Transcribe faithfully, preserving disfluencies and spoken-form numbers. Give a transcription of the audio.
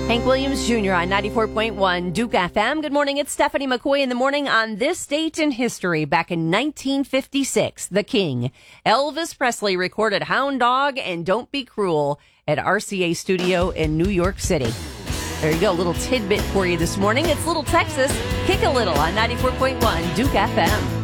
Hank Williams Junior on ninety-four point one Duke F M. Good morning. It's Stephanie McCoy in the morning. On this date in history, back in nineteen fifty-six, the King, Elvis Presley, recorded Hound Dog and Don't Be Cruel at R C A Studio in New York City. There you go. A little tidbit for you this morning. It's Little Texas. Kick a little on ninety-four point one Duke F M.